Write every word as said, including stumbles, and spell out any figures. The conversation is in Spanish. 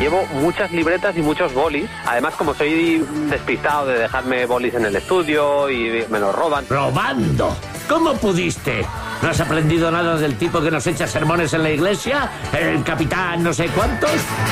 Llevo muchas libretas y muchos bolis. Además, como soy despistado de dejarme bolis en el estudio y me los roban. ¿Robando? ¿Cómo pudiste? ¿No has aprendido nada del tipo que nos echa sermones en la iglesia? ¿El capitán no sé cuántos?